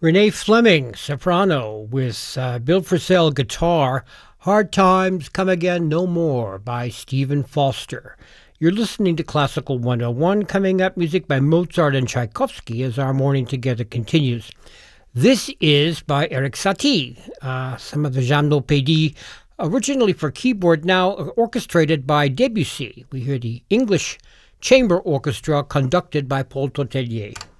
Renee Fleming, soprano, with Built for Sale guitar, Hard Times Come Again No More by Stephen Foster. You're listening to Classical 101. Coming up, music by Mozart and Tchaikovsky as our morning together continues. This is by Erik Satie, some of the Gymnopédie, originally for keyboard, now orchestrated by Debussy. We hear the English Chamber Orchestra conducted by Paul Tortelier.